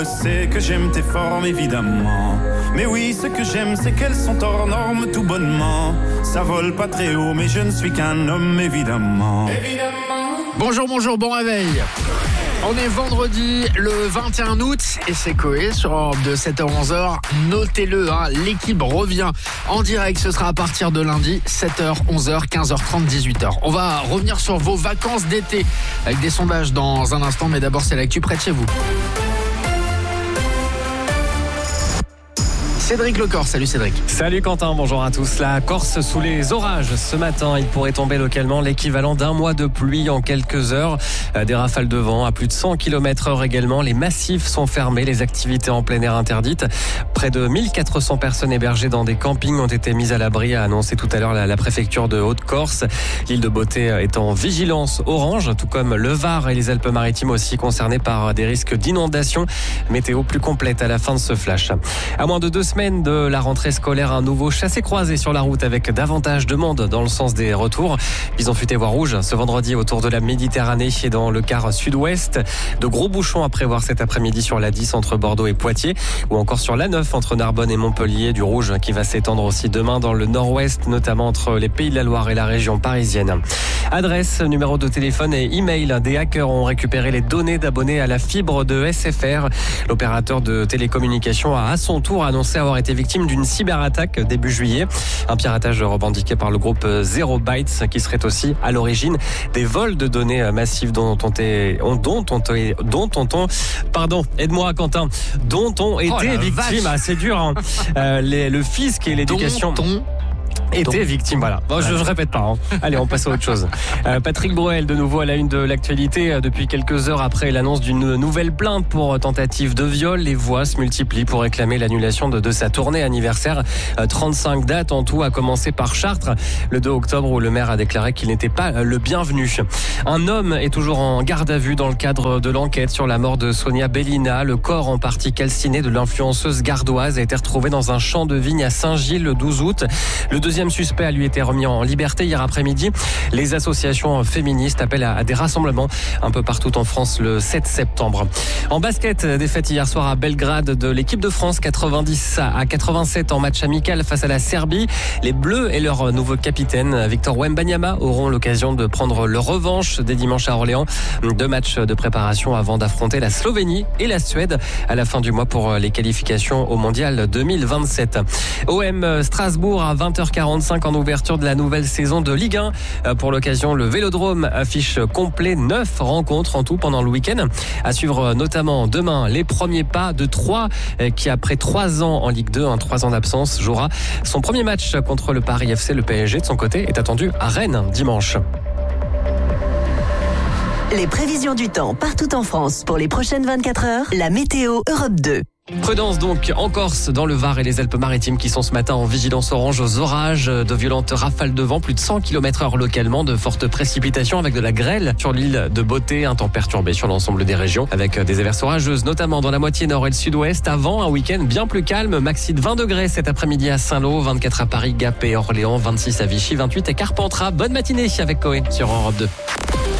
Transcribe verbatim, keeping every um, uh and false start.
C'est que j'aime tes formes évidemment. Mais oui, ce que j'aime c'est qu'elles sont hors normes tout bonnement. Ça vole pas très haut mais je ne suis qu'un homme évidemment. Évidemment. Bonjour, bonjour, bon réveil. On est vendredi le vingt et un août et c'est Coé sur Europe deux, sept heures onze heures. Notez-le, hein, l'équipe revient en direct. Ce sera à partir de lundi, sept heures onze heures, quinze heures trente, dix-huit heures. On va revenir sur vos vacances d'été avec des sondages dans un instant. Mais d'abord, c'est l'actu près de chez vous. Cédric Lecor, salut Cédric. Salut Quentin, bonjour à tous. La Corse sous les orages ce matin. Il pourrait tomber localement l'équivalent d'un mois de pluie en quelques heures. Des rafales de vent à plus de cent kilomètres heure également. Les massifs sont fermés, les activités en plein air interdites. Près de mille quatre cents personnes hébergées dans des campings ont été mises à l'abri, a annoncé tout à l'heure la, la préfecture de Haute-Corse. L'île de Beauté est en vigilance orange, tout comme le Var et les Alpes-Maritimes aussi concernés par des risques d'inondation. Météo plus complète à la fin de ce flash. À moins de deux semaines de la rentrée scolaire, un nouveau chassé-croisé sur la route avec davantage de monde dans le sens des retours. Bison futé voie rouge ce vendredi autour de la Méditerranée et dans le quart sud-ouest. De gros bouchons à prévoir cet après-midi sur la dix entre Bordeaux et Poitiers ou encore sur la neuf entre Narbonne et Montpellier. Du rouge qui va s'étendre aussi demain dans le nord-ouest, notamment entre les Pays de la Loire et la région parisienne. Adresse, numéro de téléphone et email. Des hackers ont récupéré les données d'abonnés à la fibre de S F R. L'opérateur de télécommunications a à son tour annoncé avoir été victime d'une cyberattaque début juillet. Un piratage revendiqué par le groupe Zero Bytes qui serait aussi à l'origine des vols de données massifs dont on est, dont on est, dont on, pardon, aide-moi Quentin, dont ont été oh victimes. Ah, c'est dur, hein. euh, les, le fisc et l'éducation. Dont on... était victime, voilà. Bon, je ne répète pas. Hein. Allez, on passe à autre chose. Euh, Patrick Bruel, de nouveau à la une de l'actualité. Depuis quelques heures après l'annonce d'une nouvelle plainte pour tentative de viol, les voix se multiplient pour réclamer l'annulation de, de sa tournée anniversaire. Euh, trente-cinq dates en tout, à commencer par Chartres, le deux octobre, où le maire a déclaré qu'il n'était pas le bienvenu. Un homme est toujours en garde à vue dans le cadre de l'enquête sur la mort de Sonia Bellina. Le corps en partie calciné de l'influenceuse gardoise a été retrouvé dans un champ de vigne à Saint-Gilles le douze août. Le deuxième suspect a lui été remis en liberté hier après-midi. Les associations féministes appellent à des rassemblements un peu partout en France le sept septembre. En basket, défaite hier soir à Belgrade de l'équipe de France quatre-vingt-dix à quatre-vingt-sept en match amical face à la Serbie. Les Bleus et leur nouveau capitaine Victor Wembanyama auront l'occasion de prendre leur revanche dès dimanche à Orléans. Deux matchs de préparation avant d'affronter la Slovénie et la Suède à la fin du mois pour les qualifications au Mondial deux mille vingt-sept. O M Strasbourg à vingt heures quarante-cinq en ouverture de la nouvelle saison de Ligue un. Pour l'occasion, le Vélodrome affiche complet neuf rencontres en tout pendant le week-end. À suivre notamment demain les premiers pas de Troyes qui, après trois ans en Ligue deux, un trois ans d'absence, jouera son premier match contre le Paris F C. Le P S G de son côté est attendu à Rennes dimanche. Les prévisions du temps partout en France pour les prochaines vingt-quatre heures. La météo Europe deux. Prudence donc en Corse, dans le Var et les Alpes-Maritimes qui sont ce matin en vigilance orange aux orages, de violentes rafales de vent, plus de cent kilomètres heure localement, de fortes précipitations avec de la grêle sur l'île de Beauté, un temps perturbé sur l'ensemble des régions avec des averses orageuses, notamment dans la moitié nord et le sud-ouest, avant un week-end bien plus calme. Maxi de vingt degrés cet après-midi à Saint-Lô, vingt-quatre à Paris, Gap et Orléans, vingt-six à Vichy, vingt-huit à Carpentras. Bonne matinée avec Coé sur Europe deux.